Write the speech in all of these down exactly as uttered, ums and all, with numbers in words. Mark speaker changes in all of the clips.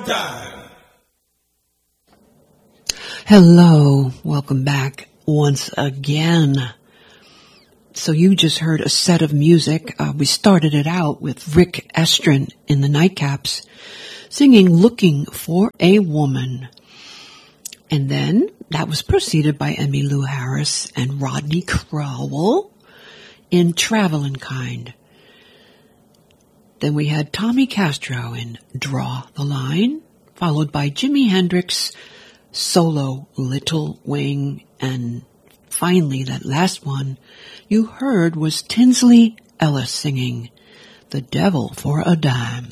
Speaker 1: time.
Speaker 2: Hello, welcome back once again. So you just heard a set of music. Uh, we started it out with Rick Estrin in the Nightcaps singing Looking for a Woman. And then that was preceded by Emmylou Harris and Rodney Crowell in Travelin' Kind. Then we had Tommy Castro in Draw the Line, followed by Jimi Hendrix solo Little Wing, and finally that last one you heard was Tinsley Ellis singing The Devil for a Dime.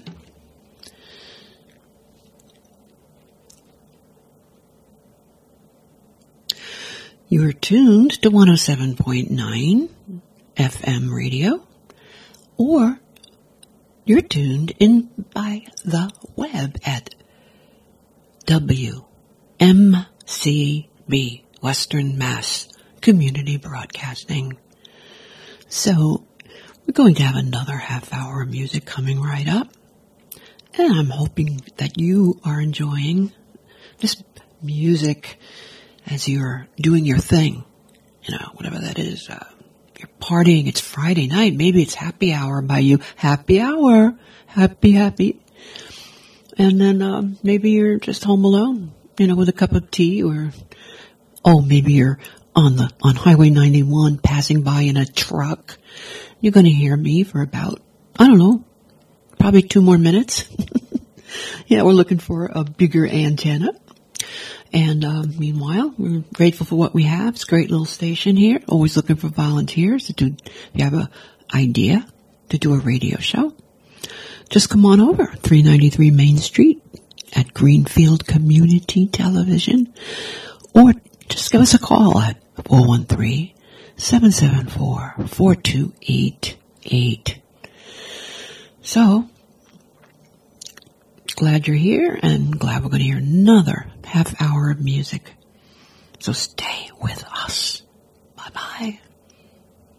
Speaker 2: You're tuned to one oh seven point nine F M radio, or you're tuned in by the web at W M C B, Western Mass Community Broadcasting. So, we're going to have another half hour of music coming right up. And I'm hoping that you are enjoying this music as you're doing your thing. You know, whatever that is. Uh, you're partying, it's Friday night. Maybe it's happy hour by you. Happy hour. Happy, happy. And then um, maybe you're just home alone, you know, with a cup of tea, or, oh, maybe you're on the, on Highway ninety-one passing by in a truck. You're going to hear me for about, I don't know, probably two more minutes. Yeah, we're looking for a bigger antenna. And uh, meanwhile, we're grateful for what we have. It's a great little station here. Always looking for volunteers to do, if you have an idea to do a radio show, just come on over, three ninety-three Main Street at Greenfield Community Television, or just give us a call at four one three, seven seven four, four two eight eight. So, glad you're here, and glad we're going to hear another half hour of music. So stay with us. Bye-bye.